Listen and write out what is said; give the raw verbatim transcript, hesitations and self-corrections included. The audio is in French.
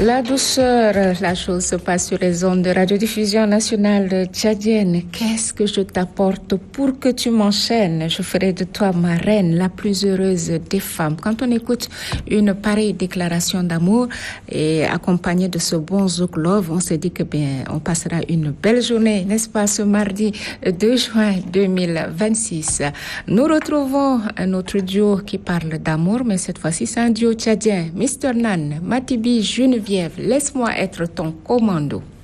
La douceur, la chose se passe sur les ondes de radiodiffusion nationale tchadienne. Qu'est-ce que je t'apporte pour que tu m'enchaînes? Je ferai de toi ma reine, la plus heureuse des femmes. Quand on écoute une pareille déclaration d'amour et accompagnée de ce bon zouk love, on se dit que bien, on passera une belle journée, n'est-ce pas, ce mardi deux juin deux mille vingt-six. Nous retrouvons un autre duo qui parle d'amour, mais cette fois-ci c'est un duo tchadien. mister Nan, Matibi, Geneviève, laisse-moi être ton commando.